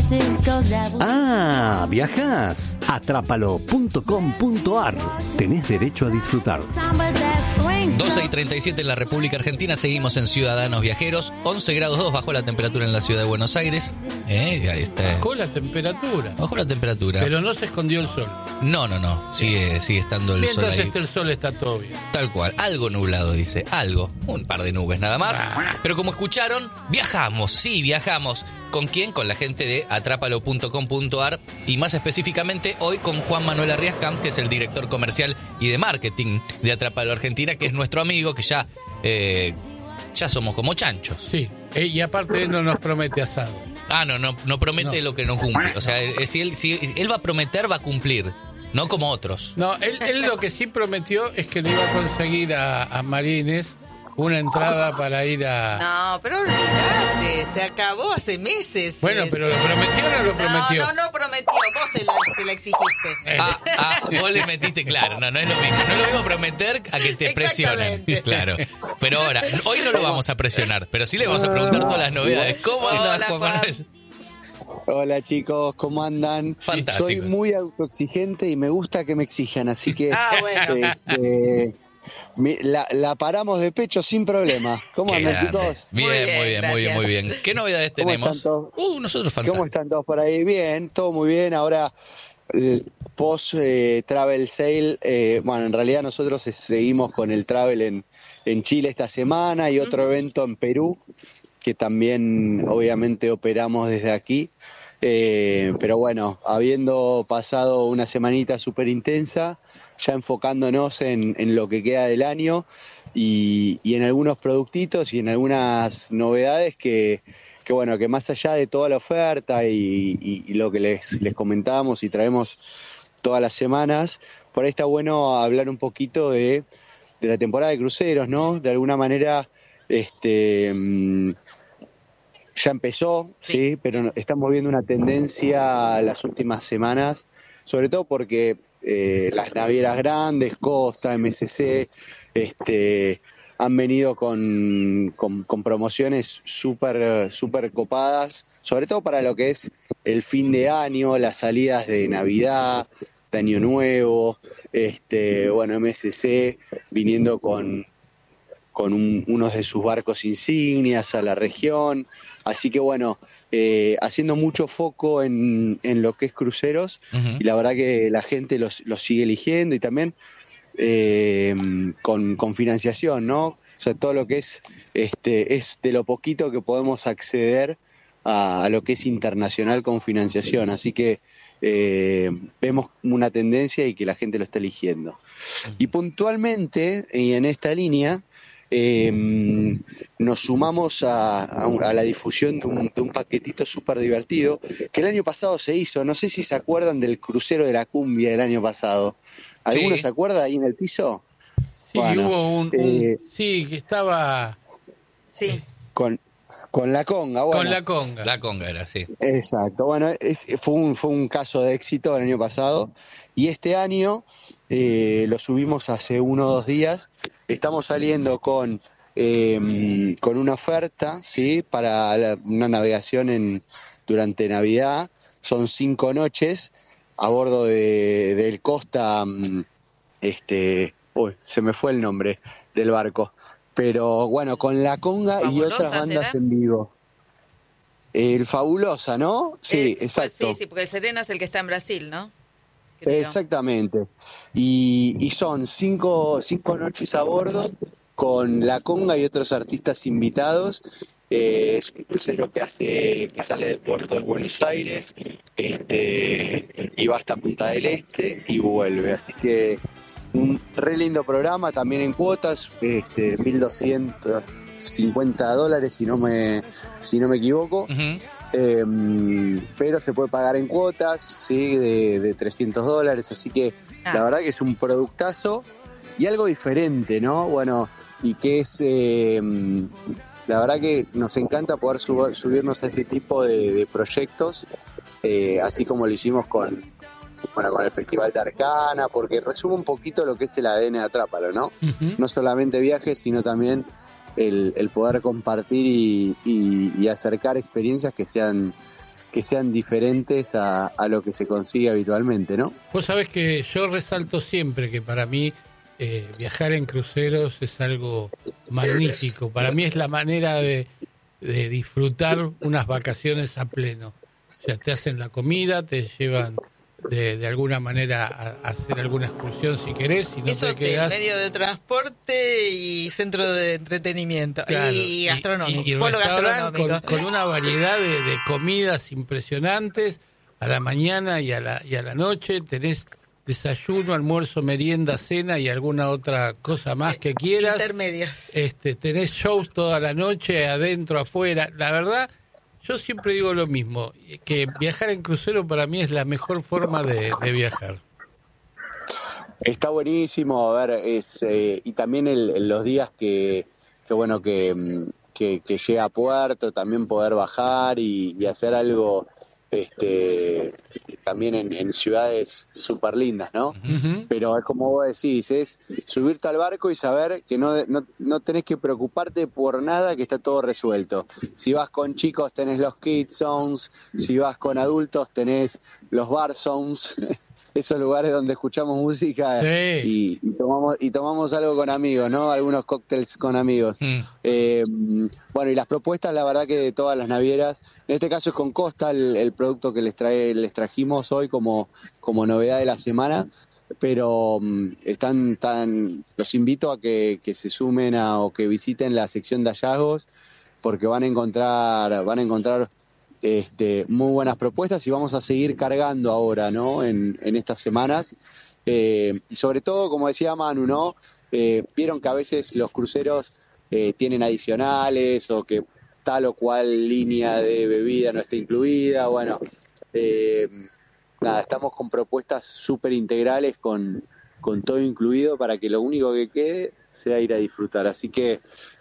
Ah, viajás. Atrápalo.com.ar. Tenés derecho a disfrutar. 12:37 en la República Argentina. Seguimos en Ciudadanos Viajeros. 11 grados 2 bajó la temperatura en la ciudad de Buenos Aires. Ahí está. Bajó la temperatura. Bajó la temperatura. Pero no se escondió el sol. No. Sigue estando el sol ahí. Mientras el sol está todo bien. Tal cual. Algo nublado, dice. Algo. Un par de nubes nada más. Pero como escucharon, viajamos. Sí, viajamos. ¿Con quién? Con la gente de atrápalo.com.ar y más específicamente hoy con Juan Manuel Arriascamp, que es el director comercial y de marketing de Atrápalo Argentina, que es nuestro amigo, que ya somos como chanchos. Sí, y aparte él no nos promete asado. No promete lo que no cumple. O sea, si él va a prometer, va a cumplir. No como otros. No, él lo que sí prometió es que le iba a conseguir a Marines una entrada para ir a... No, pero olvídate, se acabó hace meses. Bueno, pero ¿lo prometió o no lo prometió? No prometió, vos se la exigiste. Vos le metiste, claro, no es lo mismo. No es lo mismo prometer a que te presionen. Claro. Pero ahora, hoy no lo vamos a presionar, pero sí le vamos a preguntar todas las novedades. ¿Cómo andas, Juan Manuel? Hola chicos, ¿cómo andan? Fantásticos. Soy muy autoexigente y me gusta que me exijan, así que bueno. la paramos de pecho sin problema. ¿Cómo Qué andan grande. chicos? Muy bien. ¿Qué novedades ¿Cómo tenemos? están todos? Nosotros ¿Cómo fantásticos. están todos por ahí? Bien, todo muy bien. Ahora, post Travel Sale, bueno, en realidad nosotros seguimos con el Travel en Chile esta semana y otro evento en Perú, que también obviamente operamos desde aquí. Pero bueno, habiendo pasado una semanita súper intensa, ya enfocándonos en lo que queda del año y en algunos productitos y en algunas novedades que bueno, que más allá de toda la oferta y lo que les comentamos y traemos todas las semanas, por ahí está bueno hablar un poquito de la temporada de cruceros, ¿no? De alguna manera, ya empezó, sí, pero estamos viendo una tendencia las últimas semanas, sobre todo porque las navieras grandes, Costa, MSC, han venido con promociones súper copadas, sobre todo para lo que es el fin de año, las salidas de Navidad, de Año Nuevo, bueno, MSC viniendo con unos de sus barcos insignias a la región. Así que bueno, haciendo mucho foco en lo que es cruceros, y la verdad que la gente los sigue eligiendo y también con financiación, ¿no? O sea, todo lo que es de lo poquito que podemos acceder a lo que es internacional con financiación. Así que vemos una tendencia y que la gente lo está eligiendo. Y puntualmente, y en esta línea, nos sumamos a la difusión de un paquetito súper divertido que el año pasado se hizo. No sé si se acuerdan del crucero de la cumbia del año pasado. ¿Alguno se acuerda ahí en el piso? Sí, bueno, hubo sí, que estaba... Sí. Con la conga. Bueno, con la conga. La conga era, sí. Exacto. Bueno, fue un caso de éxito el año pasado. Y este año lo subimos hace 1 o 2 días. Estamos saliendo con una oferta, ¿sí? Para una navegación durante Navidad. Son 5 noches a bordo del Costa, se me fue el nombre del barco. Pero bueno, con la conga y otras bandas en vivo. El Fabulosa, ¿no? Sí, exacto. Pues sí, porque Serena es el que está en Brasil, ¿no? Creo. Exactamente. Y son 5 noches a bordo con la conga y otros artistas invitados. Es un crucero que sale del puerto de Buenos Aires, y va hasta Punta del Este y vuelve. Así que un re lindo programa, también en cuotas, $1,250 si no me equivoco. Pero se puede pagar en cuotas, ¿sí? de $300, así que la verdad que es un productazo y algo diferente, ¿no? Bueno, y que es la verdad que nos encanta poder subirnos a este tipo de proyectos, así como lo hicimos con el Festival de Arcana, porque resume un poquito lo que es el ADN de Atrápalo, ¿no? No solamente viajes, sino también el poder compartir y acercar experiencias que sean que sean diferentes a lo que se consigue habitualmente, ¿no? Vos sabés que yo resalto siempre que para mí viajar en cruceros es algo magnífico. Para mí es la manera de disfrutar unas vacaciones a pleno. O sea, te hacen la comida, te llevan de alguna manera a hacer alguna excursión si querés, y no Eso te quedás... medio de transporte y centro de entretenimiento. Claro, y gastronómico. y Polo restaurante gastronómico. con una variedad de comidas impresionantes a la mañana y a la noche. Tenés desayuno, almuerzo, merienda, cena y alguna otra cosa más que quieras. Intermedios. Tenés shows toda la noche, adentro, afuera. La verdad, yo siempre digo lo mismo, que viajar en crucero para mí es la mejor forma de viajar. Está buenísimo, a ver, y también los días que llega a puerto, también poder bajar y hacer algo también en ciudades súper lindas, ¿no? Ujú. Pero es como vos decís, es subirte al barco y saber que no tenés que preocuparte por nada, que está todo resuelto. Si vas con chicos tenés los kids zones, si vas con adultos tenés los bar zones, esos lugares donde escuchamos música Sí. y tomamos algo con amigos, ¿no? Algunos cócteles con amigos. Bueno, y las propuestas, la verdad que de todas las navieras, en este caso es con Costa el producto que les trajimos hoy como novedad de la semana, pero los invito a que se sumen o que visiten la sección de hallazgos, porque van a encontrar muy buenas propuestas y vamos a seguir cargando ahora, ¿no? En estas semanas, y sobre todo, como decía Manu, ¿no? Vieron que a veces los cruceros tienen adicionales o que tal o cual línea de bebida no está incluida. Bueno, nada, estamos con propuestas súper integrales con todo incluido para que lo único que quede sea ir a disfrutar. Así que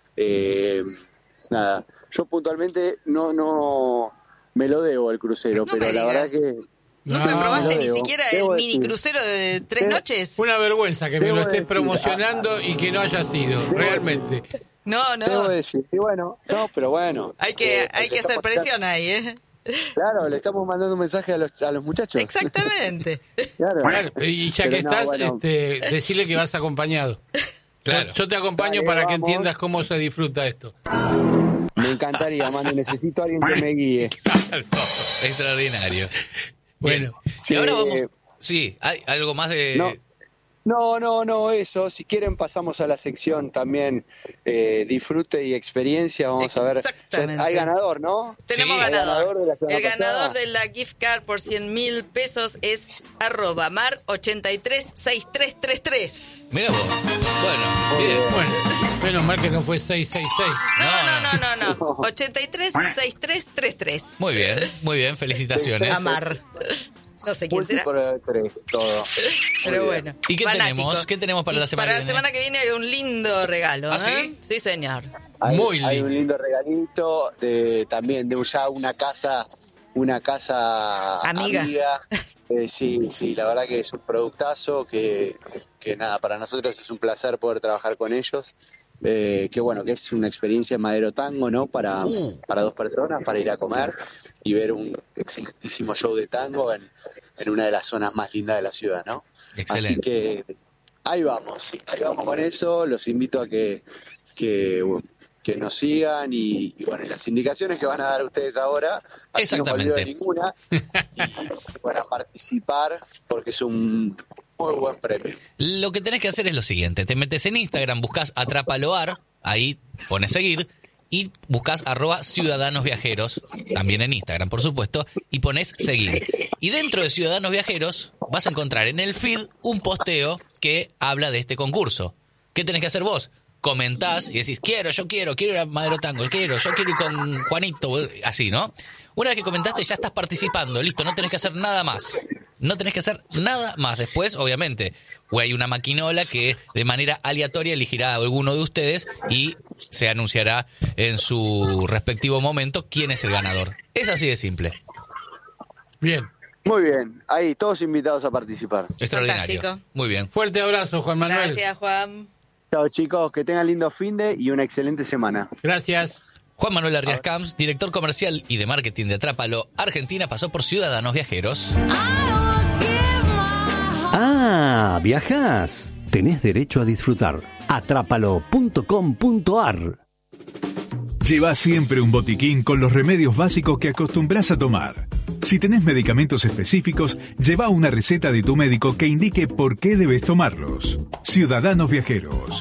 nada, yo puntualmente no me lo debo al crucero, No pero me la verdad digas. que ¿No No, me probaste lo ni debo. siquiera Debo el mini decir. crucero de 3 noches? Una vergüenza que me Debo lo estés decir, promocionando y que no haya sido, realmente. No, debo no. decir, y bueno, no, pero bueno. Hay que hacer estamos- presión ahí, ¿eh? Claro, le estamos mandando un mensaje a los muchachos. Exactamente. Claro. Claro, y ya Pero que no, estás, bueno. decirle que vas acompañado. Claro. Yo te acompaño Dale, para que vamos. entiendas cómo se disfruta esto. Me encantaría, Manu, necesito a alguien que me guíe. Claro, extraordinario. Bueno, Bien. sí, Y ahora vamos. Sí, hay algo más de. No, eso. Si quieren pasamos a la sección también disfrute y experiencia. Vamos a ver. Exactamente. Hay ganador, ¿no? Tenemos Sí. ganador. de la semana El ganador pasada. de la gift card por 100.000 pesos es @mar836333. Mira vos. Bueno, bien. bueno, menos mal que no fue 666. No. 836333. Muy bien. Felicitaciones. Amar. No sé quién será. Múltiplo de 3, todo. Pero Muy bueno. bien. ¿Y qué fanático. tenemos? ¿Qué tenemos para Y la semana para que la viene? semana que viene hay un lindo regalo. ¿Ah, ¿eh? sí? Sí, señor. Muy Hay lindo. un lindo regalito también de ya una casa Amiga. Sí, la verdad que es un productazo que nada, para nosotros es un placer poder trabajar con ellos. Que bueno, que es una experiencia en Madero Tango, ¿no? Para 2 personas, para ir a comer y ver un excelentísimo show de tango en una de las zonas más lindas de la ciudad, ¿no? Excelente. Así que ahí vamos con eso. Los invito a que nos sigan y bueno, y las indicaciones que van a dar ustedes ahora, así no me olvido de Exactamente. ninguna, y van a participar porque es un muy buen premio. Lo que tenés que hacer es lo siguiente. Te metes en Instagram, buscas Atrapaloar, ahí pones seguir, y buscas @Ciudadanos Viajeros, también en Instagram, por supuesto, y pones seguir. Y dentro de Ciudadanos Viajeros vas a encontrar en el feed un posteo que habla de este concurso. ¿Qué tenés que hacer vos? Comentás y decís, yo quiero ir a Madero Tango, yo quiero ir con Juanito, así, ¿no? Una vez que comentaste ya estás participando, listo, no tenés que hacer nada más. No tenés que hacer nada más. Después, obviamente, o hay una maquinola que de manera aleatoria elegirá a alguno de ustedes y se anunciará en su respectivo momento quién es el ganador. Es así de simple. Bien. Muy bien, ahí todos invitados a participar. Extraordinario. Fantástico. Muy bien. Fuerte abrazo, Juan Manuel. Gracias, Juan. Chao chicos, que tengan lindo finde y una excelente semana. Gracias. Juan Manuel Arias Camps, director comercial y de marketing de Atrápalo Argentina, pasó por Ciudadanos Viajeros. Ah, ¿viajás? Tenés derecho a disfrutar. Atrápalo.com.ar. Lleva siempre un botiquín con los remedios básicos que acostumbrás a tomar. Si tenés medicamentos específicos, lleva una receta de tu médico que indique por qué debes tomarlos. Ciudadanos Viajeros.